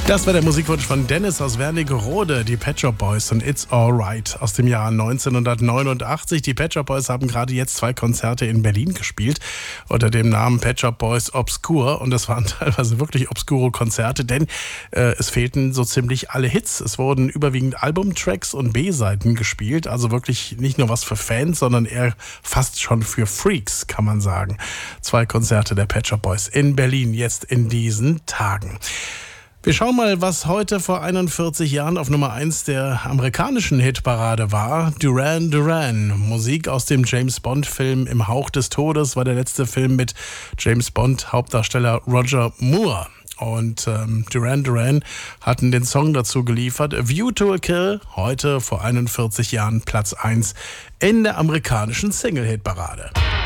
Das war der Musikwunsch von Dennis aus Wernigerode, die Pet Shop Boys und It's Alright aus dem Jahr 1989. Die Pet Shop Boys haben gerade jetzt 2 Konzerte in Berlin gespielt unter dem Namen Pet Shop Boys Obscure, und das waren teilweise wirklich obskure Konzerte, denn es fehlten so ziemlich alle Hits. Es wurden überwiegend Albumtracks und B-Seiten gespielt, also wirklich nicht nur was für Fans, sondern eher fast schon für Freaks, kann man sagen. 2 Konzerte der Pet Shop Boys in Berlin jetzt in diesen Tagen. Wir schauen mal, was heute vor 41 Jahren auf Nummer 1 der amerikanischen Hitparade war. Duran Duran. Musik aus dem James-Bond-Film Im Hauch des Todes war der letzte Film mit James Bond-Hauptdarsteller Roger Moore. Und Duran Duran hatten den Song dazu geliefert. A View to a Kill, heute vor 41 Jahren Platz 1 in der amerikanischen Single-Hitparade.